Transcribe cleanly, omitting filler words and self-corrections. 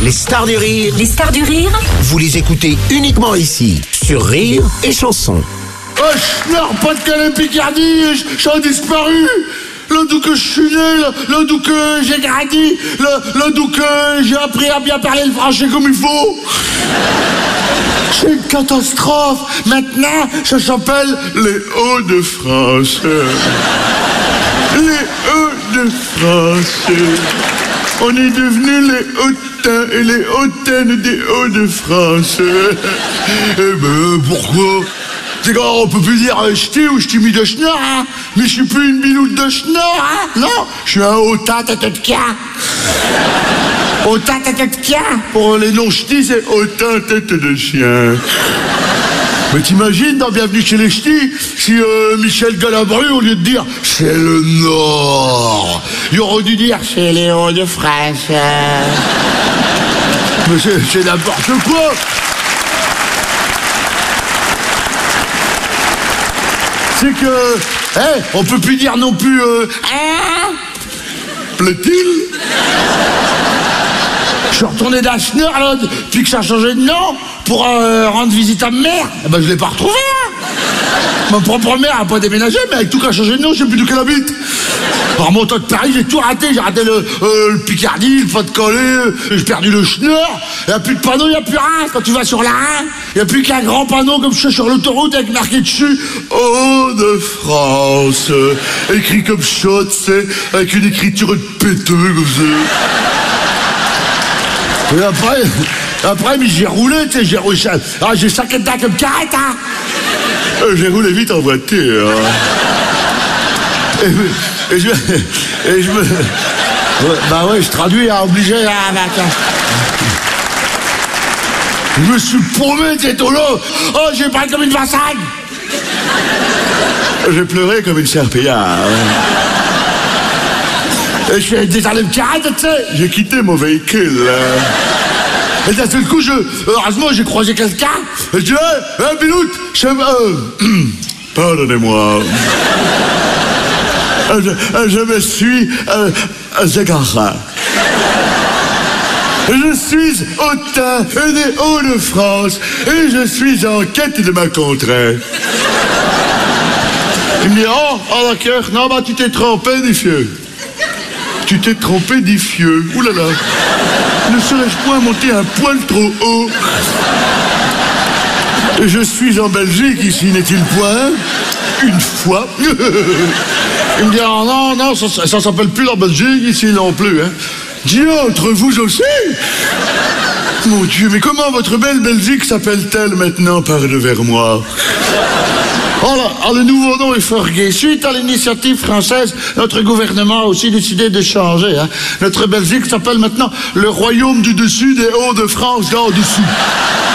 Les stars du rire, Les stars du rire, vous les écoutez uniquement ici, sur Rire et Chanson. Oh, Schnorr, Pas-de-Calais, Picardie, j'ai disparu. Là d'où que je suis né, là d'où que j'ai grandi, là d'où que j'ai appris à bien parler le français comme il faut. C'est une catastrophe. Maintenant, ça s'appelle les Hauts-de-France. Les Hauts-de-France. On est devenus les hautains et les hautaines des Hauts-de-France. Eh ben, pourquoi? C'est quand on peut plus dire ch'ti ou ch'ti mis de schnorr, hein. Mais je suis plus une biloute de schnorr, hein. Non, je suis un hautain tête de quin. Hautain tête de quin. Pour les non-ch'tis, c'est hautain tête de chien. Mais t'imagines, dans Bienvenue chez les ch'tis, si Michel Galabru, au lieu de dire « c'est le Nord », il aurait dû dire « c'est les Hauts-de-France ». Mais c'est n'importe quoi. C'est que, on peut plus dire non plus, plaît-il? Je suis retourné d'Aschner, là, depuis que ça a changé de nom, pour rendre visite à ma mère. Eh ben, je l'ai pas retrouvé, hein. Ma propre mère a pas déménagé, mais avec tout qui a changé de nom, je sais plus d'où qu'elle habite. En remontant de Paris, j'ai tout raté. J'ai raté le Picardie, le Pas-de-Calais, j'ai perdu le Schnorr. Il n'y a plus de panneau, il n'y a plus rien. Quand tu vas sur la 1, il n'y a plus qu'un grand panneau comme ça sur l'autoroute avec marqué dessus « Hauts-de-France ». Écrit comme ça, tu sais, avec une écriture de péteux comme ça. Et après, mais j'ai roulé, tu sais, j'ai roulé. Ah, j'ai 5 états comme carrette, hein. J'ai roulé vite en voiture. Et je me... Bah ouais, je traduis, hein, obligé, hein, je me suis paumé, t'es au lot. Oh, j'ai parlé comme une vassagne. J'ai pleuré comme une serpillière. Et je suis descendu de carrette, tu sais. J'ai quitté mon véhicule. Et d'un seul coup, heureusement, j'ai croisé quelqu'un. Et je dis, Biloute, pardonnez-moi. Je me suis égaré. Je suis hautain des Hauts-de-France et je suis en quête de ma contrée. Il me dit, oh d'accord, non, bah tu t'es trompé, diffieux. Tu t'es trompé, diffieux. Ouh là là. Ne serais-je point monter un poil trop haut? Je suis en Belgique, ici, n'est-il point? Une fois. Il me dit, oh, non, ça s'appelle plus la Belgique, ici non plus, hein. Dis entre vous aussi. Mon Dieu, mais comment votre belle Belgique s'appelle-t-elle maintenant? Parle vers moi. Oh là, le nouveau nom est fort gai. Suite à l'initiative française, notre gouvernement a aussi décidé de changer, hein. Notre Belgique s'appelle maintenant le Royaume du Dessus des Hauts-de-France, là au-dessus.